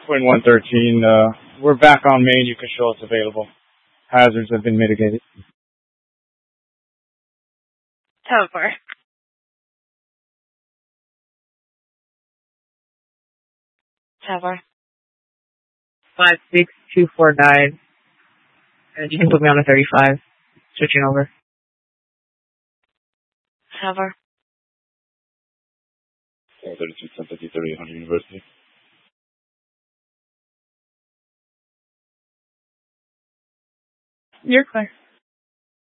Twin 113, we're back on main. You can show it's available. Hazards have been mitigated. Tower 4. Tower. 56249. And you can put me on a 35. Switching over. Tower. 32 Santa 3800 University. You're clear.